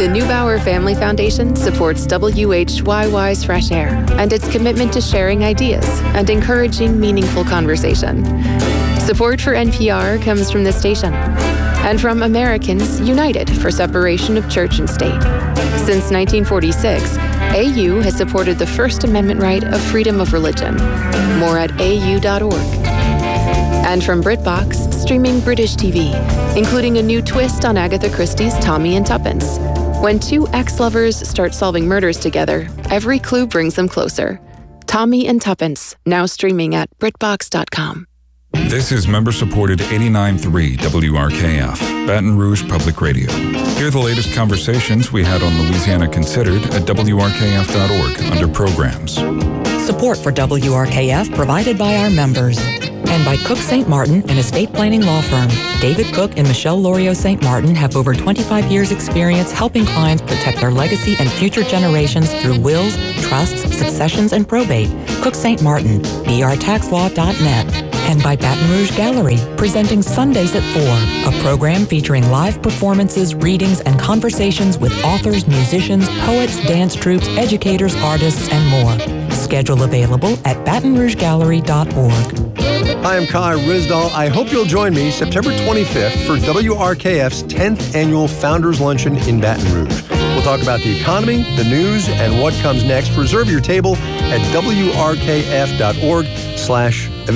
Neubauer Family Foundation supports WHYY's Fresh Air and its commitment to sharing ideas and encouraging meaningful conversation. Support for NPR comes from this station and from Americans United for Separation of Church and State. Since 1946, AU has supported the First Amendment right of freedom of religion. More at au.org. And from BritBox, streaming British TV, including a new twist on Agatha Christie's Tommy and Tuppence. When two ex-lovers start solving murders together, every clue brings them closer. Tommy and Tuppence, now streaming at BritBox.com. This is member-supported 89.3 WRKF, Baton Rouge Public Radio. Hear the latest conversations we had on Louisiana Considered at WRKF.org under Programs. Support for WRKF provided by our members. And by Cook St. Martin, an estate planning law firm. David Cook and Michelle Lorio St. Martin have over 25 years' experience helping clients protect their legacy and future generations through wills, trusts, successions, and probate. Cook St. Martin, brtaxlaw.net. And by Baton Rouge Gallery, presenting Sundays at 4, a program featuring live performances, readings, and conversations with authors, musicians, poets, dance troupes, educators, artists, and more. Schedule available at BatonRougeGallery.org. Hi, I'm Kai Rizdal. I hope you'll join me September 25th for WRKF's 10th Annual Founders Luncheon in Baton Rouge. We'll talk about the economy, the news, and what comes next. Reserve your table at WRKF.org/